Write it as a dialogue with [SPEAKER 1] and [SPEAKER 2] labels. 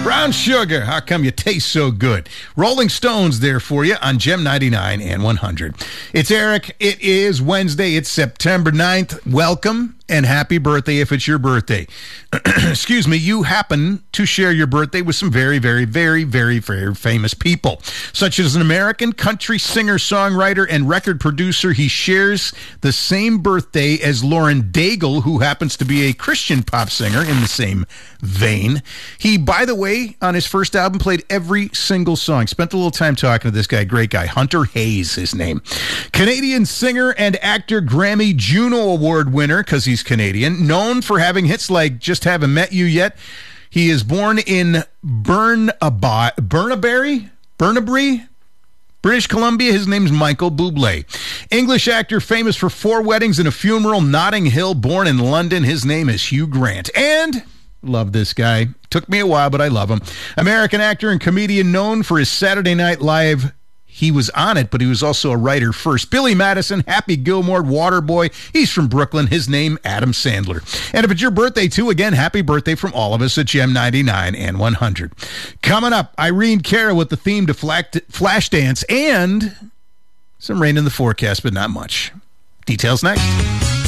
[SPEAKER 1] Brown Sugar, how come you taste so good? Rolling Stones there for you on Gem 99 and 100. It's Eric. It is Wednesday. It's September 9th. Welcome and happy birthday if it's your birthday. Excuse me, you happen to share your birthday with some very, very, very, very, very famous people, such as an American country singer, songwriter, and record producer. He shares the same birthday as Lauren Daigle, who happens to be a Christian pop singer in the same vein. He, by the way, on his first album, played every single song. Spent a little time talking to this guy, great guy. Hunter Hayes, his name. Canadian singer and actor, Grammy Juno Award winner, because he's Canadian, known for having hits like Just Haven't Met You Yet. He is born in Burnaby, British Columbia. His name's Michael Bublé. English actor famous for 4 weddings and a funeral, Notting Hill, born in London. His name is Hugh Grant. And love this guy. Took me a while, but I love him. American actor and comedian known for his Saturday Night Live. He was on it, but he was also a writer first. Billy Madison, Happy Gilmore, Waterboy. He's from Brooklyn. His name, Adam Sandler. And if it's your birthday, too, again, happy birthday from all of us at Gem 99 and 100. Coming up, Irene Cara with the theme to Flashdance and some rain in the forecast, but not much. Details next.